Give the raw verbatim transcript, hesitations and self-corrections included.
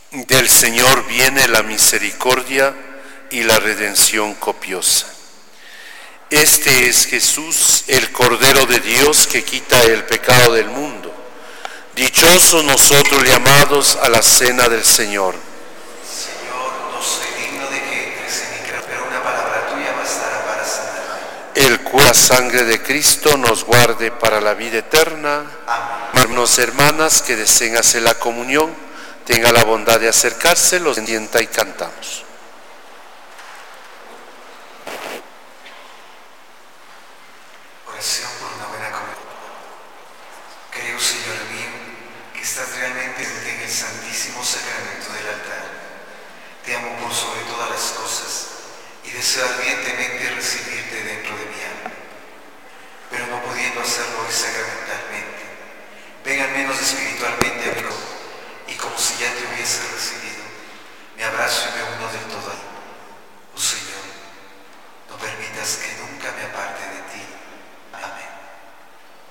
Del Señor viene la misericordia y la redención copiosa. Este es Jesús, el Cordero de Dios que quita el pecado del mundo. Dichosos nosotros llamados a la cena del Señor. Señor, no soy digno de que entres en mi casa, pero una palabra tuya bastará para sanarme. El cual la sangre de Cristo nos guarde para la vida eterna. Amén. Hermanos, hermanas que deseen hacer la comunión, tenga la bondad de acercarse, los sienta y cantamos. Oración por una buena comunión. Creo, Señor mío, que estás realmente en el santísimo sacramento del altar. Te amo por sobre todas las cosas y deseo ardientemente recibirte dentro de mi alma. Pero no pudiendo hacerlo hoy sacramentalmente, ven al menos espiritualmente a mi corazón.